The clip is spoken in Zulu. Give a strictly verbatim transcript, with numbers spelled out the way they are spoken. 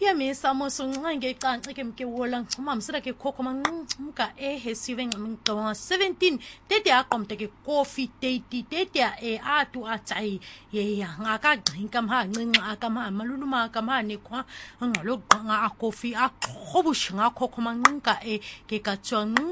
ya me samo sunga nge kanxa ke mke wola ngxuma msira ke khokho manxumka e hesive ngqa seventeen tete aqomte ke coffee date tete e atu atsai ye ya ngaka gqinka mha ncinci akama maluluma akama ne khwa ngalo gqa coffee aqhobushinga khokho manxinka e ke katswa